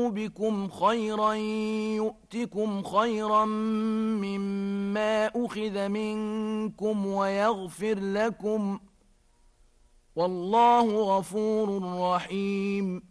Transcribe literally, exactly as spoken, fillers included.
بكم خيرا يؤتكم خيرا مما أخذ منكم ويغفر لكم والله غفور رحيم.